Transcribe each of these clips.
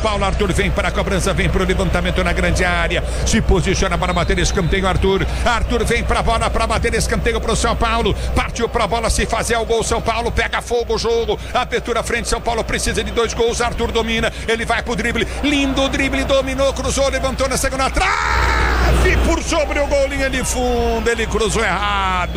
Paulo. Arthur vem para a cobrança, vem para o levantamento na grande área, se posiciona para bater escanteio. Arthur vem para a bola para bater escanteio para o São Paulo, partiu para a bola, se fazer o gol. São Paulo pega fogo o jogo, abertura à frente. São Paulo precisa de 2 gols. Arthur domina, ele vai pro drible, lindo drible, dominou, cruzou, levantou na segunda trave, por sobre o gol, linha de fundo, ele cruzou errado.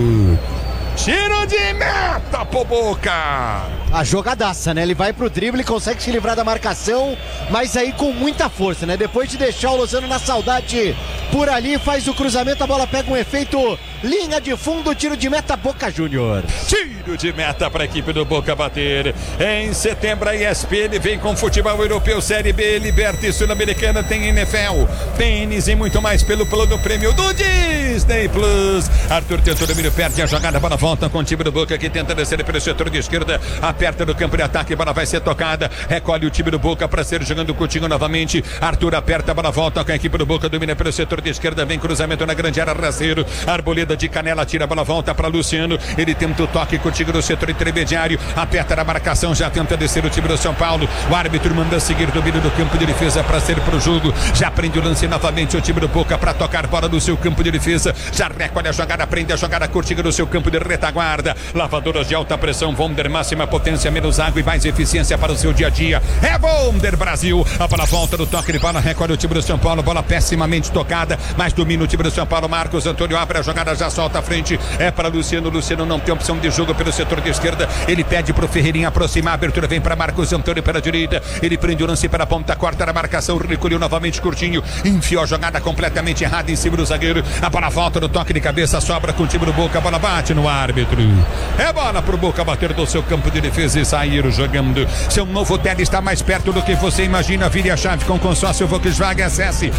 Tiro de meta pro Boca. A jogadaça, né? Ele vai pro drible, consegue se livrar da marcação, mas aí com muita força, né? Depois de deixar o Lozano na saudade por ali, faz o cruzamento, a bola pega um efeito linha de fundo, tiro de meta, Boca Juniors. Tiro de meta para a equipe do Boca bater. Em setembro a ESPN vem com futebol europeu, Série B, Liberta e Sul-Americana, tem NFL, tênis e muito mais pelo plano prêmio do Disney Plus. Arthur tentou domínio, perde a jogada, a bola volta com o time do Boca que tenta descer pelo setor de esquerda, aperta no campo de ataque, a bola vai ser tocada, recolhe o time do Boca para ser jogando contigo novamente. Arthur aperta, a bola volta com a equipe do Boca, domina pelo setor de esquerda, vem cruzamento na grande área, rasteiro, Arboleda de canela, tira a bola, volta para Luciano, ele tenta o toque contigo no setor intermediário, aperta na marcação, já tenta descer o time do São Paulo, o árbitro manda seguir domínio do campo de defesa para ser pro jogo, já prende o lance novamente o time do Boca para tocar bola no seu campo de defesa, já recolhe a jogada, prende a jogada contigo no seu campo de retaguarda, lavadoras de alta pressão, Wonder, máxima potência, menos água e mais eficiência para o seu dia a dia, é Wonder Brasil, a bola volta no toque de bola, recolhe o time do São Paulo, bola pessimamente tocada, mas domina o time do São Paulo, Marcos Antônio abre a jogada, já solta à frente, é para Luciano não tem opção de jogo pelo setor de esquerda, ele pede pro Ferreirinha aproximar, a abertura vem para Marcos Antônio pela direita, ele prende o lance para a ponta, corta na marcação, recolheu novamente curtinho, enfiou a jogada completamente errada em cima do zagueiro, a bola volta no toque de cabeça, sobra com o time do Boca, a bola bate no árbitro, é bola pro Boca bater do seu campo de defesa e sair jogando. Seu novo tele está mais perto do que você imagina, vire a chave com consórcio Volkswagen, acesse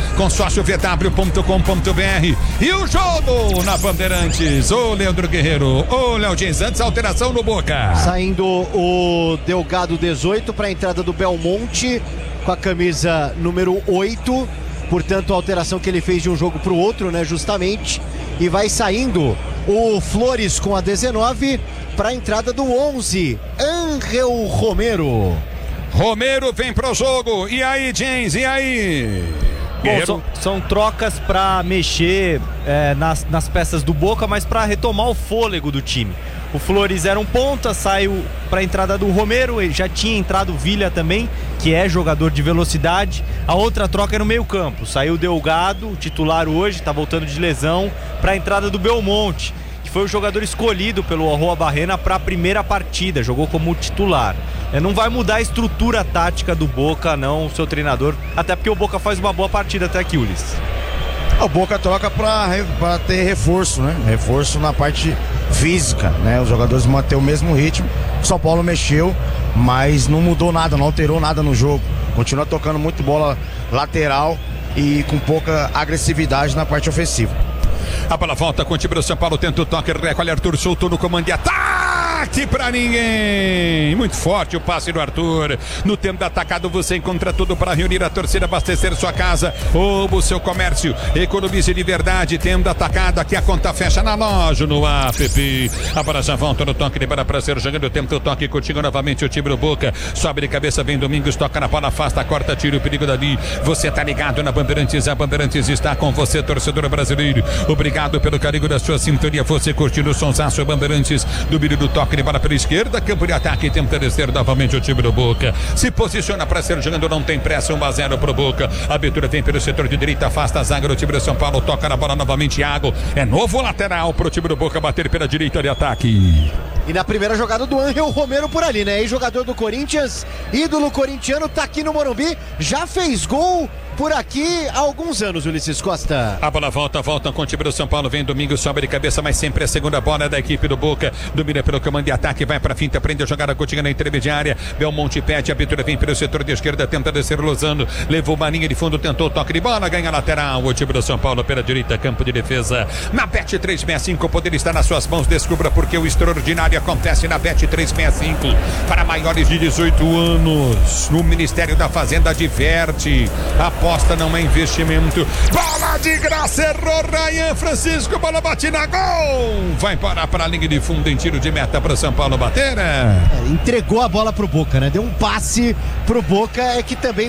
consórciovw.com.br e o jogo na Bandeirantes, ô Leandro Guerreiro, ô Léo Dias, antes alteração no Boca. Saindo o Delgado 18 para a entrada do Belmonte com a camisa número 8, portanto a alteração que ele fez de um jogo para o outro, né, justamente, e vai saindo o Flores com a 19 para a entrada do 11, Ángel Romero. Romero vem pro jogo, e aí James, e aí? Bom, são trocas para mexer nas peças do Boca, mas para retomar o fôlego do time. O Flores era um ponta, saiu para a entrada do Romero, ele já tinha entrado o Villa também, que é jogador de velocidade. A outra troca é no meio campo, saiu o Delgado, titular hoje, está voltando de lesão, para a entrada do Belmonte, que foi o jogador escolhido pelo Arroa Barrena para a primeira partida, jogou como titular. Não vai mudar a estrutura tática do Boca, não, o seu treinador, até porque o Boca faz uma boa partida até aqui, Ulisses. O Boca troca para ter reforço, né? Reforço na parte física, né? Os jogadores manter o mesmo ritmo. O São Paulo mexeu, mas não mudou nada, não alterou nada no jogo. Continua tocando muito bola lateral e com pouca agressividade na parte ofensiva. A bola volta com o time do São Paulo, tenta o toque, recolhe Arthur, soltou no comando de ataque pra ninguém. Muito forte o passe do Arthur. No tempo da atacado você encontra tudo para reunir a torcida, abastecer sua casa ou o seu comércio. Economize de verdade, tempo da atacado, aqui a conta fecha na loja, no app. A bola já volta no toque de bola para ser jogando o tempo do toque contigo novamente o time do Boca. Sobe de cabeça, vem Domingos, toca na bola, afasta, corta, tira o perigo dali. Você tá ligado na Bandeirantes, a Bandeirantes está com você, torcedor brasileiro. Obrigado pelo carinho da sua sintonia, você curtindo o sonsaço Bandeirantes, do milho do toque de bola pela esquerda, campo de ataque, tenta descer novamente o time do Boca, se posiciona para ser jogando, não tem pressa, 1-0 pro Boca, a abertura vem pelo setor de direita, afasta a zaga do time do São Paulo, toca na bola novamente, Iago, é novo lateral pro time do Boca bater pela direita de ataque. E na primeira jogada do Ángel Romero por ali, né? Ex-jogador do Corinthians, ídolo corintiano, tá aqui no Morumbi, já fez gol por aqui há alguns anos, Ulisses Costa. A bola volta com o time do São Paulo, vem Domingos, sobe de cabeça, mas sempre a segunda bola da equipe do Boca, domina pelo comando de ataque, vai pra finta, prende a jogada contigo na intermediária, Belmonte pede, a abertura vem pelo setor de esquerda, tenta descer o Lozano, levou uma linha de fundo, tentou o toque de bola, ganha lateral, o time do São Paulo pela direita, campo de defesa, na Bet365, o poder está nas suas mãos, descubra porque o extraordinário acontece na Bet365, para maiores de 18 anos, o Ministério da Fazenda adverte, aposta não é investimento, bola de graça, errou Ryan Francisco, bola bate na gol, vai parar para a linha de fundo em tiro de meta para São Paulo bater, entregou a bola pro Boca, né? Deu um passe pro Boca, é que também